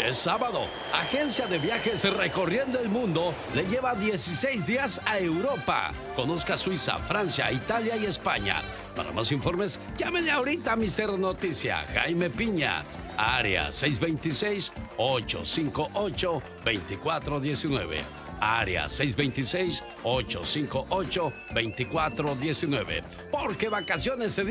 Es sábado. Agencia de viajes recorriendo el mundo le lleva 16 días a Europa. Conozca Suiza, Francia, Italia y España. Para más informes, llámenle ahorita a Mister Noticia, Jaime Piña. Área 626-858-2419. Área 626-858-2419. Porque vacaciones se